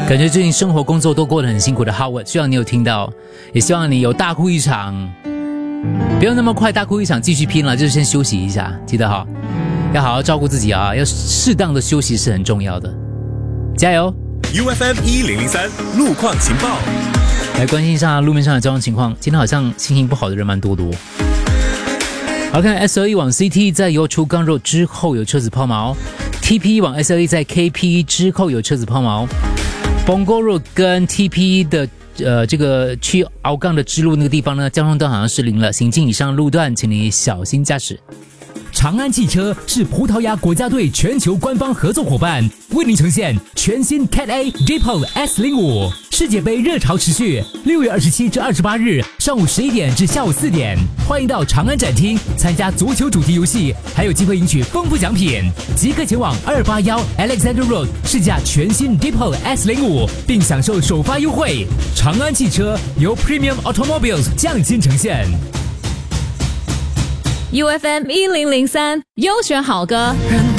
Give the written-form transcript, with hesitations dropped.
感觉最近生活工作都过得很辛苦的 Howard， 希望你有听到，也希望你有大哭一场，不要那么快大哭一场，继续拼了，就是先休息一下，记得哈，要好好照顾自己啊，要适当的休息是很重要的，加油 ！UFM 1003路况情报， 来关心一下路面上的交通情况。今天好像心情不好的人蛮多的哦。好看 SLE 往 CT 在油出港 Road 之后有车子抛锚 ，TP 往 SLE 在 KP 之后有车子抛锚 ，Punggol Road 跟 TP 的这个去鳌岗的支路那个地方呢，交通灯好像失灵了，行经以上路段，请你小心驾驶。 长安汽车是葡萄牙国家队全球官方合作伙伴，为您呈现全新 Cat A Depot S05 世界杯热潮持续，6月27至28日上午11点至下午4点，欢迎到长安展厅参加足球主题游戏，还有机会赢取丰富奖品。即刻前往281 Alexander Road 试驾全新 Depot S05，并享受首发优惠。长安汽车由 Premium Automobiles 匠心呈现。 UFM 1003优选好歌。